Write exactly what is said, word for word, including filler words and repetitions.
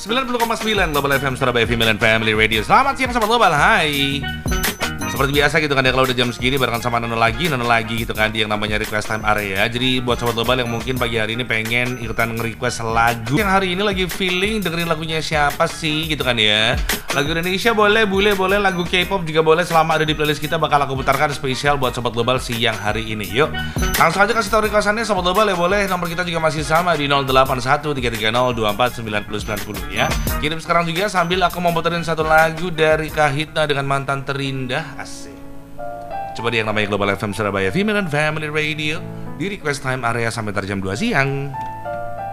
sembilan puluh koma sembilan Global F M Surabaya Female and Family Radio. Selamat siang Sobat Global, hai. Seperti biasa gitu kan ya, kalau udah jam segini barengan sama Nono lagi, Nono lagi gitu kan, di yang namanya Request Time Area. Jadi buat Sobat Global yang mungkin pagi hari ini pengen ikutan nge-request lagu, yang hari ini lagi feeling dengerin lagunya siapa sih gitu kan ya. Lagu Indonesia boleh, bule boleh, lagu K-pop juga boleh, selama ada di playlist kita bakal aku putarkan spesial buat Sobat Global siang hari ini. Yuk, langsung aja kasih tau requestannya Sobat Global ya boleh. Nomor kita juga masih sama di nol delapan satu tiga tiga nol dua empat sembilan nol sembilan nol ya. Kirim sekarang juga sambil aku mau puterin satu lagu dari Kahitna dengan Mantan Terindah. Asik. Coba di yang namanya Global F M Surabaya Female and Family Radio di Request Time Area sampai ntar jam dua siang.